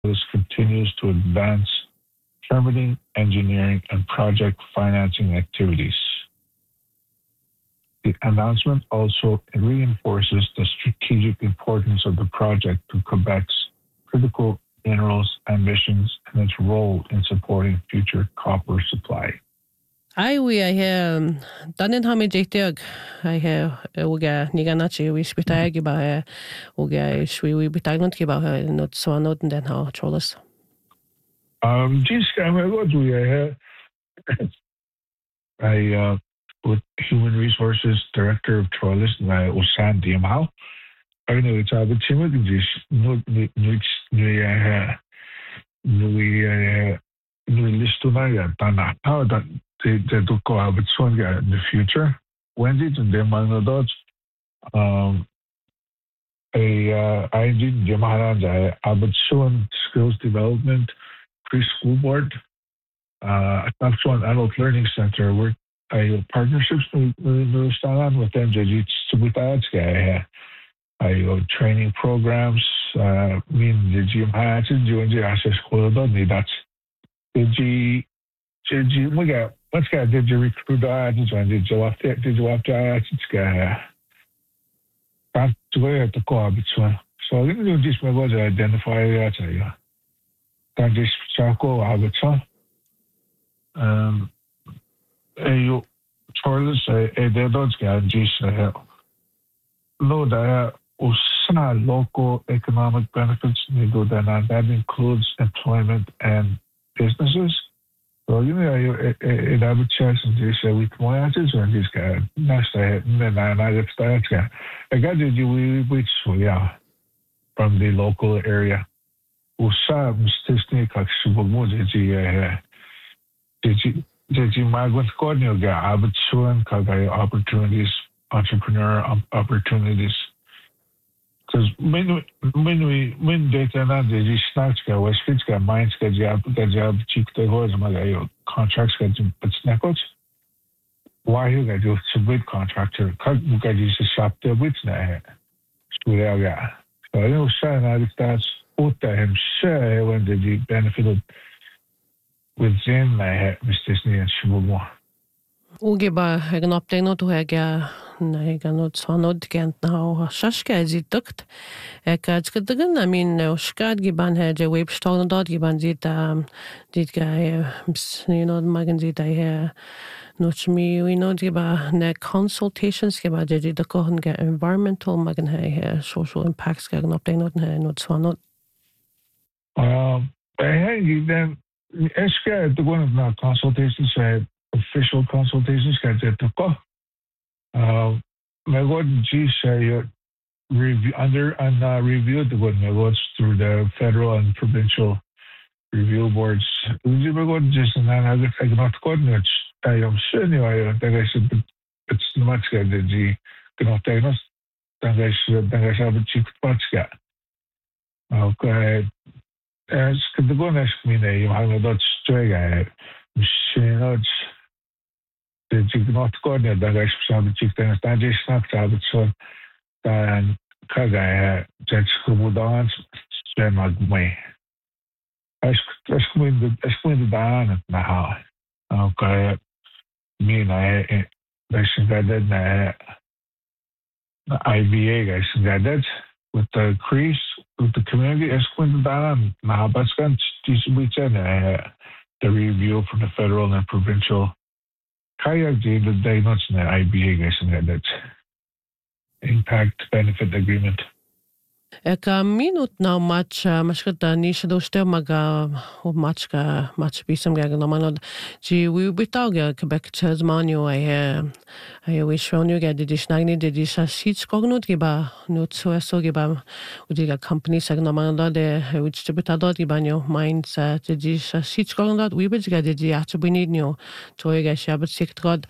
This continues to advance permitting, engineering, and project financing activities. The announcement also reinforces the strategic importance of the project to Quebec's critical minerals ambitions and its role in supporting future copper supply. I have done it hamijetiag. I have uga niganachi we spitag ba uga we bitagnut ki ba not so not den how cholas. Just I with Human Resources Director of Troilus, I Usan Diamau. I know it's a bit timid in this new list to Dana. How that they do go out with Songa in the future. When did the Manadot I did the Maharaja Abbotswan Skills Development Preschool Board, Abbotswan Adult Learning Center, where partnerships with them training programs mean the gym has doing the access quality that's did you recruit did you have to that's where to go up so I think this was identify that this charcoal habits you Charles they don't get just no that local economic benefits that includes employment and businesses. So it have a chance to say with my answers and this guy next and then I got you which from the local area. Did you migrant coordinator Abbotswan opportunities, entrepreneur opportunities? Because when data na the snacks ka was kids ka minds ka job cheap the goes mga contracts ka but snackles. Why you got to submit contractor cut you got to shop the with na yeah. So I know saying that's what him say when did you benefited within my Mr. Sneer Shmumo. Ugiba egen optegno to hega not sonod gent now shashka zitukt ekadskadagan I mean shkad giban heje webstone dot giban zit dit guy magen zit I not me we know giba ne consultations giba je the kohn get environmental magen he social impacts gegen optegno not sonod I hang then Eska the one of my consultations official consultations got to go. My God, G say review under and reviewed the one my words through the federal and provincial review boards. We were going just and then I not coordinates. I am sure I think I said it's much good that G cannot take us. Then I have a cheap patch got. Okay. As the one ask me you have not straight machine the not coordinate that I saw the chief things that just snapped out so then because I just go down spend my way. I explained the down now. Okay. Me and I did the IBA guys got that with the crease with the community explained down now but spent this weekend the review from the federal and provincial kayak the diagnosis na IBA guys that impact benefit agreement. Eka minut now much mashkata nisha doste maga much bisam gaga no manod ji we bitauga Quebec Tasmania I wish on you get the dishnagni the disha seats cognut giba not so giba udiga company sagno manod de which to bitadot gibanyo minds the disha seats cognut we bit get the atubini new toyga shabat siktgod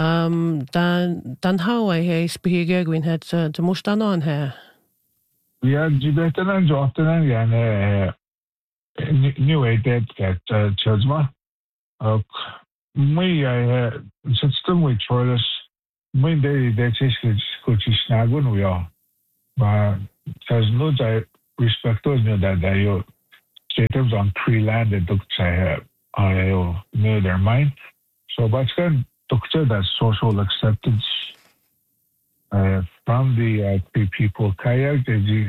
dan how I speak when had the mustan on here. Ja, die beter jobten yani new idea that çalışma. Мы system we Troilus мы de coach snagun we are. But there's no respect to that you status on pre-land that took near their mine. So but took that social acceptance from the Cree people. Kayak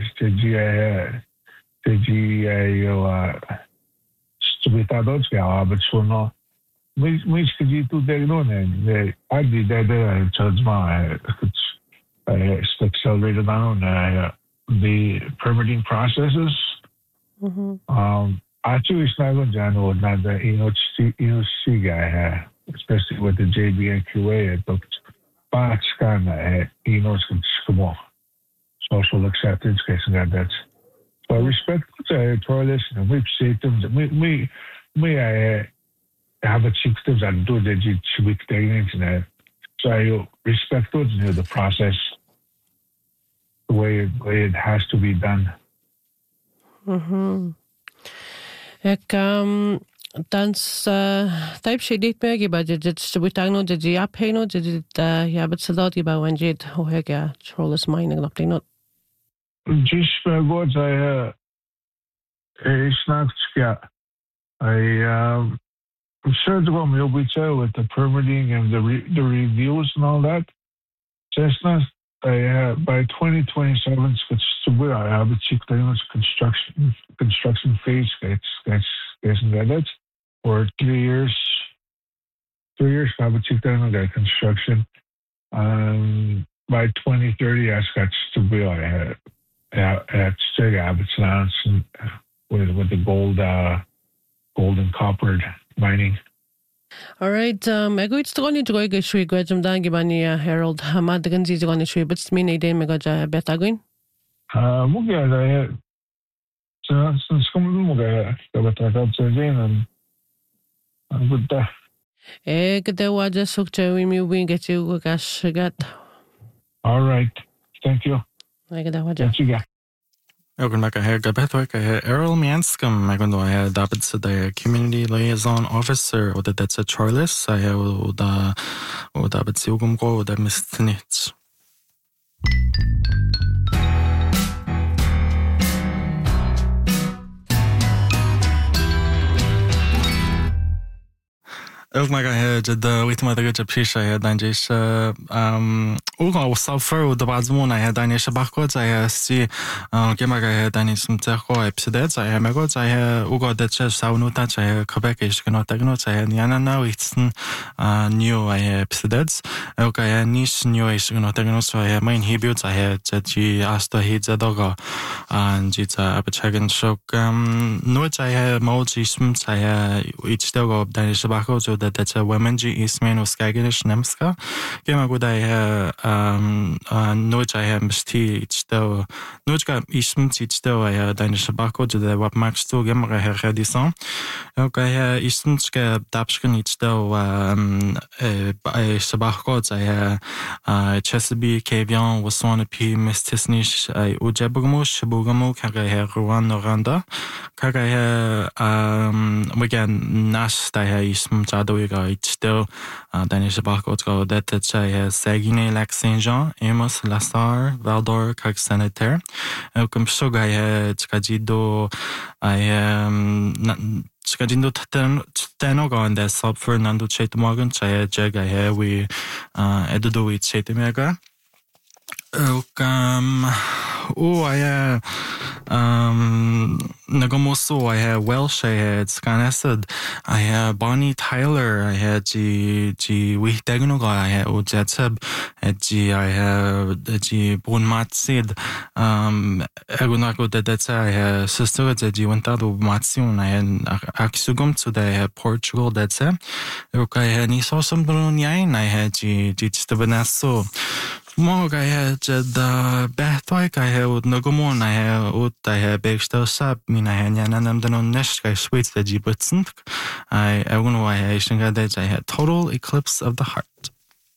stubitados kaya but so no. Mas kajito degno ne adi dede chazma it's accelerated on the permitting processes. Actually, it's not going to not the see guy, especially with the JBNQA. It looked box kind of social acceptance case and that. So I respect toilets and we've seen them. I have a chick and do the week internet. So I respect the process, the way it has to be done. Dans type she did me about it we tagno did you payno did it yeah but salad about when jit ho hega trolls mining up not just words it's not I'm sure the one will be with the permitting and the reviews and all that. Just not by 2027 I have a construction phase that's for 3 years. 3 years I have a construction. By 2030 I got to be at Abbott's with the gold and copper mining. All right, ego it's going to go get shui gwajam dan gibani Harold Madagan is going to shui but mean a day megaja betaguin. Mugia since come muga and good good waja sukcha we wing get you gash gat. All right. Thank you. I get that waja. Thank you. Welcome back. I have Gabethwick. I have Errol Mianscom. I have the Community Liaison Officer, or that's a Charles. I have the Silgumgo, the Miss Nitz. Ook maar het de weet maar dat je precies dan is ook al suffer de bazmon hij dan is bakot hij zie maar dan is met gewoon episodes hij maar goed hij ook dat je zou nota hij Quebec is genoeg dat hij nou iets nieuw episodes ook hij niet nieuw is genoeg dat hij mijn hibut hij dat je als de hit dat en dit betekent ook nooit hij moet is hij iets dat dan is bakot dat women Eastman Oskaginish Nemska. Gema good I nooit I am steeds though nooit got ism teach though I Danish Bako to the what max to Gemma Redison. Okay, ismska Dapskan each though Sabako I Chesapeake Kavian was one of P Mistisnish Ujebugamo Shibugamo Kagahe Ruan Noranda Kagahe again Nash I ism Jado it's still Danish Bako that I Sagine Lac Saint Jean, Amos, Lassar, Valdor, Kak Sanitaire. Comme Shogai Tskajido, Tskajindo Tanoga and the sub Fernando Chaitamagan, Chaya Jaga, we Edudo with Chaitamega. I Nagomoso, I had Welsh, I had Scanacid, I had Bonnie Tyler, I had G Wihtegnoga, I had Ojetseb, I had G Bonmatsid, Egunako that's I had Sister G Wentado Matsun, I had Axugum, so I had Portugal, that's it. I had Niso Sambrunian, I had G Stevenasso. More I had the Bethwick, I had Nogomon, I had Bergstel Sap, I had Yanam Danon Neshka, Sweets, the Jibutsink. I don't know why I had Total Eclipse of the Heart.